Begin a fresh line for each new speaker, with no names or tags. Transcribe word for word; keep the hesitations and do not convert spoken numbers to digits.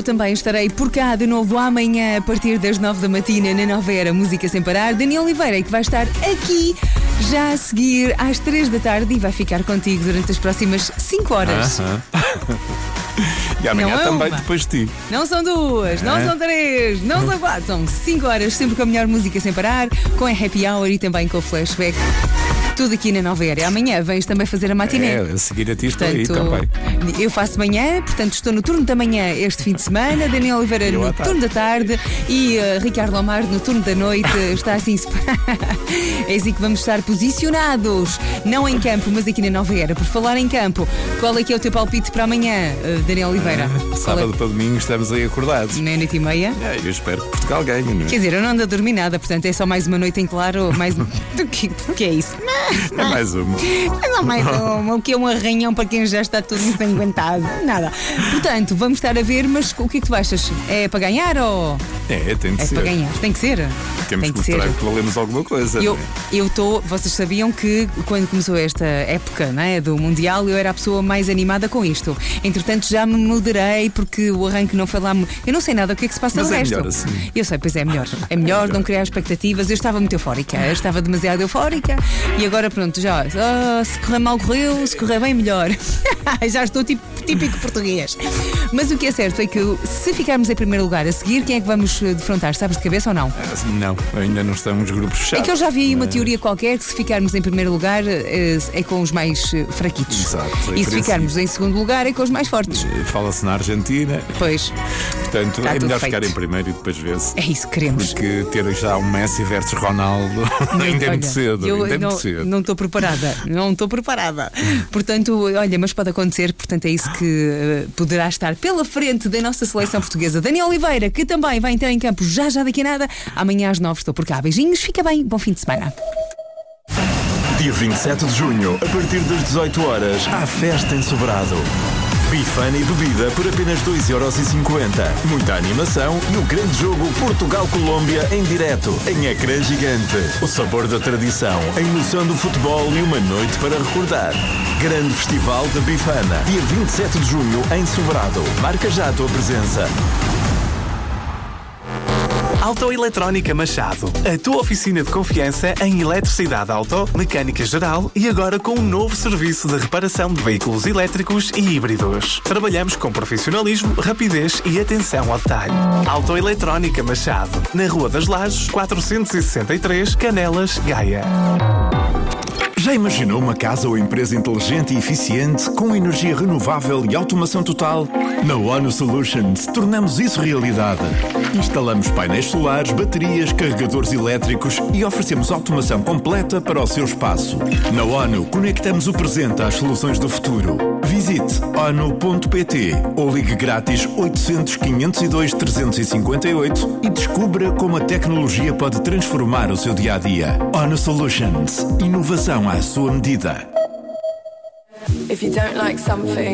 também estarei por cá de novo amanhã a partir das nove da matina na Nova Era Música Sem Parar. Daniel Oliveira, que vai estar aqui já a seguir às três da tarde e vai ficar contigo durante as próximas cinco horas.
Uh-huh. E amanhã
não é
também
uma.
Depois de ti.
Não são duas, não
É.
são três, não são quatro, são cinco horas, sempre com a melhor música sem parar, com a happy hour e também com o flashback. Tudo aqui na Nova Era. Amanhã vens também fazer a matiné.
É, a seguir a ti estou aí
Portanto,
também.
eu faço manhã, portanto estou no turno da manhã este fim de semana, Daniel Oliveira
Eu
no
à tarde.
turno da tarde e uh, Ricardo Omar no turno da noite. Está assim separado. É assim que vamos estar posicionados, não em campo, mas aqui na Nova Era. Por falar em campo, qual é que é o teu palpite para amanhã, uh, Daniel Oliveira?
Ah, sábado
é?
para domingo estamos aí acordados.
Meia-noite e meia?
É, eu espero que Portugal ganhe, não é?
Quer dizer, eu não ando a dormir nada, portanto é só mais uma noite em claro, mais do que, que é isso?
É mais uma.
É só mais uma, o que é um arranhão para quem já está tudo ensanguentado. Nada. Portanto, vamos estar a ver, mas o que é que tu achas? É para ganhar ou.
É, tem de
É
ser.
para ganhar? Tem que ser.
Temos
Tem
que
que
mostrar
ser.
que valemos alguma coisa.
Eu
não é?
eu estou. Vocês sabiam que quando começou esta época, né, do Mundial, eu era a pessoa mais animada com isto. Entretanto, já me moderei porque o arranque não foi lá. mu- Eu não sei nada o que é que se passa
Mas
no
é
resto.
melhor assim.
Eu sei, pois é melhor. É melhor
melhor.
não criar expectativas. Eu estava muito eufórica. Eu estava demasiado eufórica e agora pronto, já. ah, se correr mal, correu. Se correr bem, melhor. Já estou tipo típico português. Mas o que é certo é que se ficarmos em primeiro lugar a seguir, quem é que vamos eh, defrontar? Sabes de cabeça ou não?
Ah, Não, ainda não estamos grupos fechados.
É que eu já vi aí uma
mas-
teoria qualquer que se ficarmos em primeiro lugar eh, é com os mais eh, fraquitos.
Exato, em
E se
princípio.
ficarmos em segundo lugar é com os mais fortes.
Fala-se na Argentina,
Pois,
portanto
Está
é
tudo
melhor
feito.
ficar em primeiro e depois ver-se.
é isso que queremos.
Porque ter já um Messi versus Ronaldo ainda é
Olha,
muito cedo.
eu
ainda é
não,
muito cedo.
não estou preparada, não estou preparada. Portanto, olha, mas pode acontecer, portanto é isso que eh, poderá estar pela frente da nossa seleção portuguesa. Daniel Oliveira, que também vai entrar em campo já já daqui a nada. Amanhã às nove estou por cá. Beijinhos, fica bem, bom fim de semana.
Dia vinte e sete de junho, a partir das dezoito horas, há festa em Sobrado. Bifana e bebida por apenas dois euros e cinquenta. Muita animação e o grande jogo Portugal-Colômbia em direto, em ecrã gigante. O sabor da tradição, a emoção do futebol e uma noite para recordar. Grande Festival da Bifana, dia vinte e sete de junho, em Sobrado. Marca já a tua presença.
Autoeletrónica Machado, a tua oficina de confiança em eletricidade auto, mecânica geral e agora com um novo serviço de reparação de veículos elétricos e híbridos. Trabalhamos com profissionalismo, rapidez e atenção ao detalhe. Autoeletrónica Machado, na Rua das Lajes, quatrocentos e sessenta e três, Canelas, Gaia.
Já imaginou uma casa ou empresa inteligente e eficiente com energia renovável e automação total? Na ONU Solutions tornamos isso realidade. Instalamos painéis solares, baterias, carregadores elétricos e oferecemos automação completa para o seu espaço. Na ONU conectamos o presente às soluções do futuro. Visite onu ponto pt ou ligue grátis oitocentos, quinhentos e dois, trezentos e cinquenta e oito e descubra como a tecnologia pode transformar o seu dia-a-dia. ONU Solutions. Inovação à sua medida.
If you don't like something,